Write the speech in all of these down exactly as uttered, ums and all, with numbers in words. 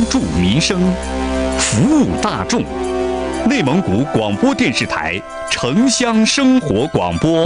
助民生，服务大众。内蒙古广播电视台城乡生活广播。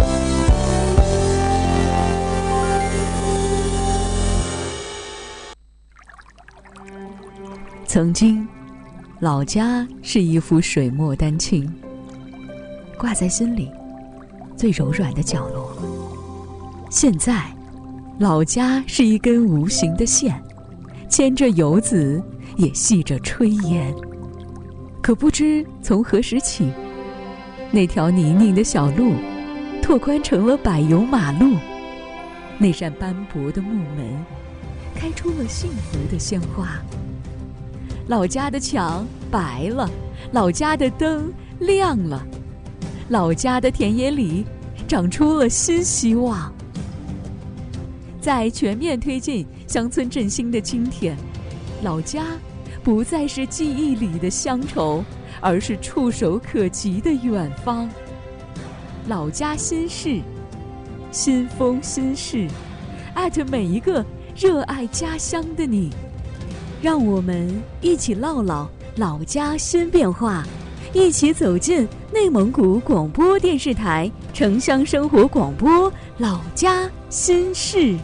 曾经，老家是一幅水墨丹青，挂在心里最柔软的角落。现在，老家是一根无形的线，牵着游子，也系着炊烟。可不知从何时起，那条泥泞的小路拓宽成了柏油马路，那扇斑驳的木门开出了幸福的鲜花。老家的墙白了，老家的灯亮了，老家的田野里长出了新希望。在全面推进乡村振兴的今天，老家不再是记忆里的乡愁，而是触手可及的远方。老家心事，新风新事，艾特每一个热爱家乡的你。让我们一起唠唠老家新变化，一起走进内蒙古广播电视台城乡生活广播老家心事。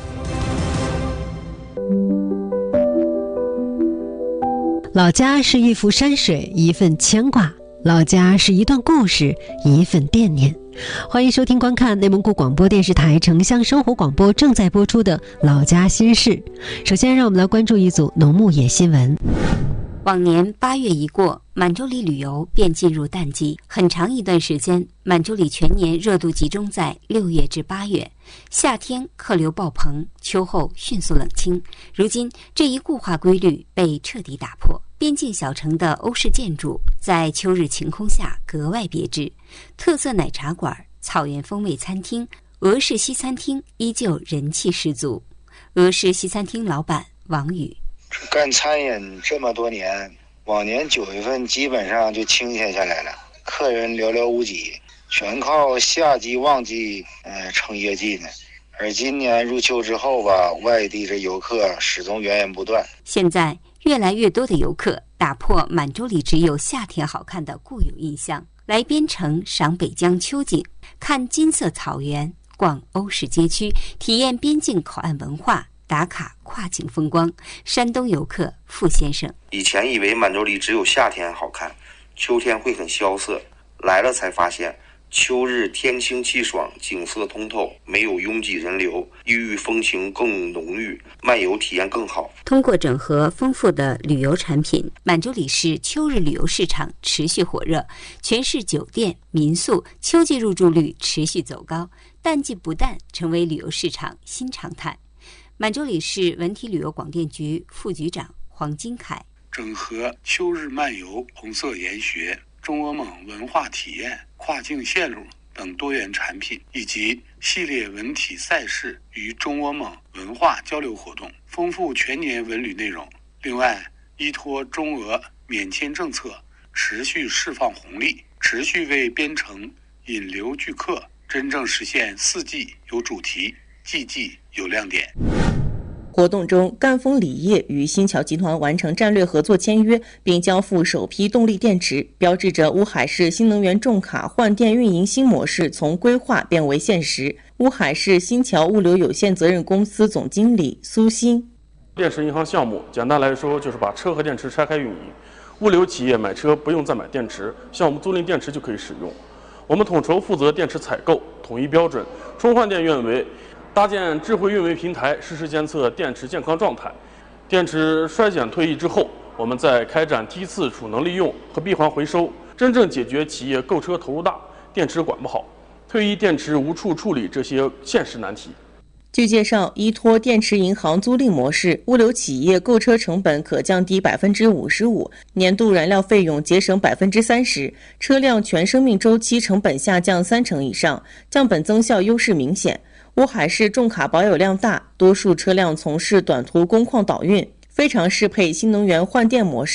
老家是一幅山水，一份牵挂；老家是一段故事，一份惦念。欢迎收听观看内蒙古广播电视台城乡生活广播正在播出的《老家心事》。首先，让我们来关注一组农牧野新闻。 往年八月一过，满洲里旅游便进入淡季，很长一段时间，满洲里全年热度集中在六月至八月，夏天客流爆棚，秋后迅速冷清。如今，这一固化规律被彻底打破。边境小城的欧式建筑在秋日晴空下格外别致，特色奶茶馆、草原风味餐厅、俄式西餐厅依旧人气十足。俄式西餐厅老板王宇： 干餐饮这么多年，往年九月份基本上就清闲下来了，客人寥寥无几，全靠夏季旺季呃撑业绩呢。而今年入秋之后吧，外地的游客始终源源不断。 现在越来越多的游客打破满洲里只有夏天好看的固有印象，来边城赏北疆秋景，看金色草原，逛欧式街区，体验边境口岸文化，打卡跨境风光。山东游客傅先生： 以前以为满洲里只有夏天好看，秋天会很萧瑟，来了才发现秋日天清气爽，景色通透，没有拥挤人流，异域风情更浓郁，漫游体验更好。 通过整合丰富的旅游产品，满洲里市秋日旅游市场持续火热，全市酒店、民宿秋季入住率持续走高，淡季不淡成为旅游市场新常态。满洲里市文体旅游广电局副局长黄金凯： 整合秋日漫游、红色研学、中俄蒙文化体验、跨境线路等多元产品，以及系列文体赛事与中俄蒙文化交流活动，丰富全年文旅内容。另外，依托中俄免签政策，持续释放红利，持续为边城引流聚客，真正实现四季有主题，季季有亮点。 活动中，赣锋锂业与新桥集团完成战略合作签约，并交付首批动力电池，标志着乌海市新能源重卡换电运营新模式从规划变为现实。乌海市新桥物流有限责任公司总经理苏鑫： 电池银行项目简单来说就是把车和电池拆开运营，物流企业买车不用再买电池，向我们租赁电池就可以使用。我们统筹负责电池采购，统一标准，充换电运维，搭建智慧运维平台，实时监测电池健康状态。电池衰减退役之后，我们再开展梯次储能利用和闭环回收，真正解决企业购车投入大、电池管不好、退役电池无处处理这些现实难题。 据介绍，依托电池银行租赁模式，物流企业购车成本可降低百分之五十五，年度燃料费用节省百分之三十，车辆全生命周期成本下降三成以上，降本增效优势明显。乌海市重卡保有量大，多数车辆从事短途工矿导运，非常适配新能源换电模式。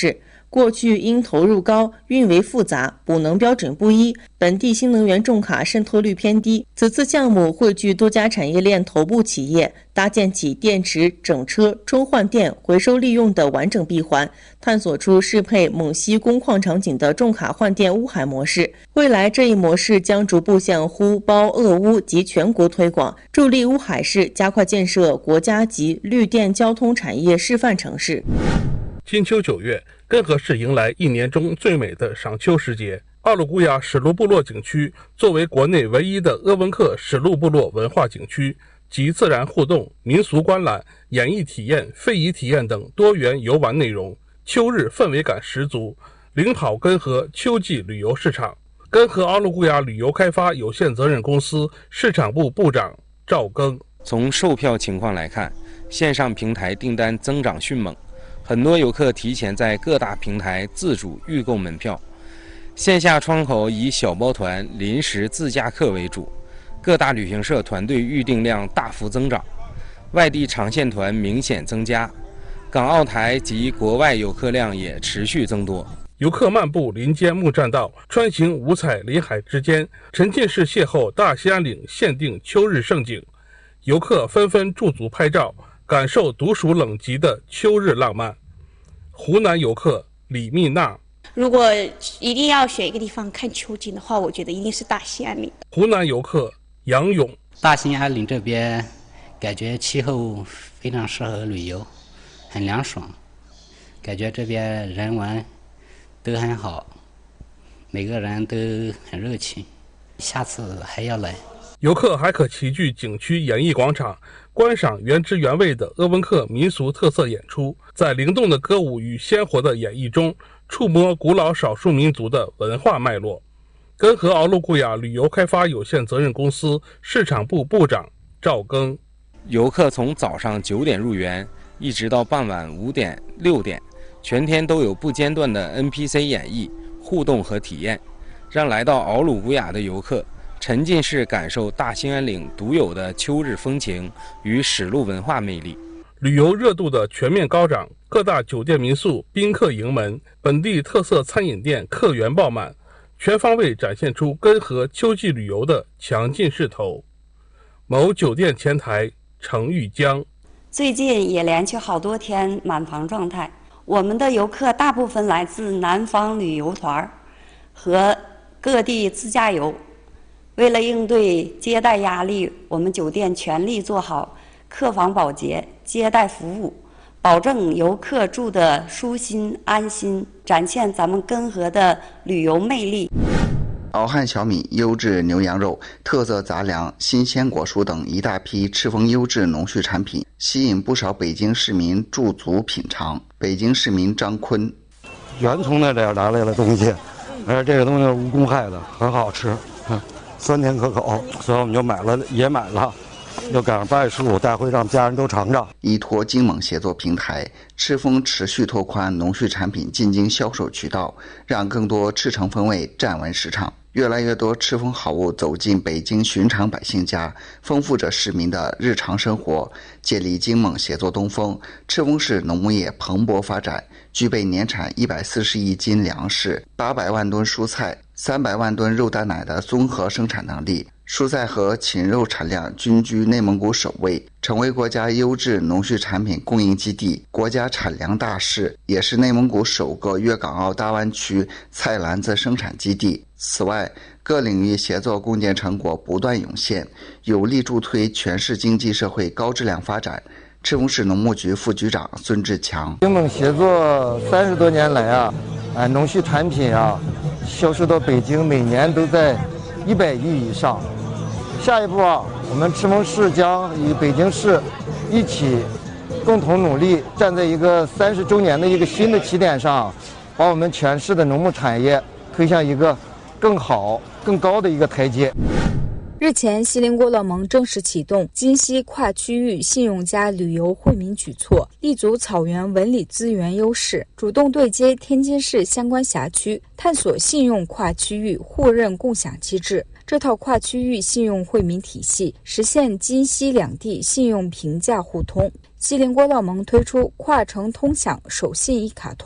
过去因投入高、运维复杂、补能标准不一，本地新能源重卡渗透率偏低。此次项目汇聚多家产业链头部企业，搭建起电池、整车、充换电、回收利用的完整闭环，探索出适配锰硒工矿场景的重卡换电乌海模式。未来这一模式将逐步向呼、包、鄂乌及全国推广，助力乌海市加快建设国家级绿电交通产业示范城市。 金秋九月，根河市迎来一年中最美的赏秋时节。奥鲁古雅史路部落景区作为国内唯一的鄂温克史路部落文化景区，集自然互动、民俗观览、演艺体验、非遗体验等多元游玩内容，秋日氛围感十足，领跑根河秋季旅游市场。根河奥鲁古雅旅游开发有限责任公司市场部部长赵庚： 从售票情况来看，线上平台订单增长迅猛，很多游客提前在各大平台自主预购门票，线下窗口以小包团、临时自驾客为主，各大旅行社团队预订量大幅增长，外地长线团明显增加，港澳台及国外游客量也持续增多。 游客漫步林间木栈道，穿行五彩林海之间，沉浸式邂逅大兴安岭限定秋日盛景，游客纷纷驻足拍照，感受独属冷极的秋日浪漫。湖南游客李蜜娜： 如果一定要选一个地方看秋景的话，我觉得一定是大兴安岭。 湖南游客杨勇： 大兴安岭这边感觉气候非常适合旅游，很凉爽，感觉这边人文都很好，每个人都很热情，下次还要来。 游客还可齐聚景区演艺广场，观赏原汁原味的鄂温克民俗特色演出，在灵动的歌舞与鲜活的演绎中，触摸古老少数民族的文化脉络。根河奥鲁古雅旅游开发有限责任公司市场部部长赵庚： 游客从早上九点入园，一直到傍晚五点、六点，全天都有不间断的 N P C 演绎、互动和体验，让来到奥鲁古雅的游客沉浸式感受大兴安岭独有的秋日风情与史路文化魅力。 旅游热度的全面高涨，各大酒店民宿宾客盈门，本地特色餐饮店客源爆满，全方位展现出根河秋季旅游的强劲势头。某酒店前台程玉江： 最近也连续好多天满房状态，我们的游客大部分来自南方旅游团和各地自驾游。为了应对接待压力，我们酒店全力做好客房保洁、接待服务，保证游客住得舒心安心，展现咱们根河的旅游魅力。 敖汉小米、优质牛羊肉、特色杂粮、新鲜果蔬等一大批赤峰优质农畜产品，吸引不少北京市民驻足品尝。北京市民张坤： 原从那点拿来的东西，而这个东西是无公害的，很好吃，酸甜可口，所以我们就买了，也买了。又赶上八月十五，带回让家人都尝尝。 依托京蒙协作平台，赤峰持续拓宽农畜产品进京销售渠道，让更多赤城风味站稳市场。越来越多赤峰好物走进北京寻常百姓家，丰富着市民的日常生活。借力京蒙协作东风，赤峰市农牧业蓬勃发展，具备年产一百四十亿斤粮食、八百万吨蔬菜、三百万吨肉蛋奶的综合生产能力。蔬菜和禽肉产量均居内蒙古首位，成为国家优质农畜产品供应基地、国家产粮大市，也是内蒙古首个粤港澳大湾区菜篮子生产基地。此外，各领域协作共建成果不断涌现，有力助推全市经济社会高质量发展。赤峰市农牧局副局长孙志强： 京蒙协作三十多年来啊，哎，农畜产品啊，销售到北京每年都在一百亿以上。下一步啊，我们赤峰市将与北京市一起共同努力，站在一个三十周年的一个新的起点上，把我们全市的农牧产业推向一个更好、更高的一个台阶。 日前，锡林郭勒盟正式启动京西跨区域信用加旅游惠民举措，立足草原文旅资源优势，主动对接天津市相关辖区，探索信用跨区域互认共享机制。这套跨区域信用惠民体系实现京西两地信用评价互通。锡林郭勒盟推出跨城通享手信一卡通，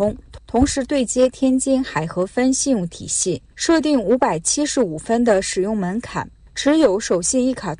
同时对接天津海河分信用体系，设定五百七十五分的使用门槛，持有手信一卡